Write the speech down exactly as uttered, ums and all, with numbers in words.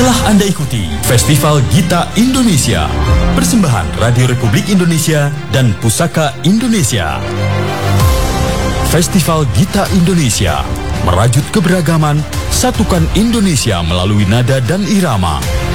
Marilah Anda ikuti Festival Gita Indonesia, persembahan Radio Republik Indonesia dan Pusaka Indonesia. Festival Gita Indonesia merajut keberagaman, satukan Indonesia melalui nada dan irama.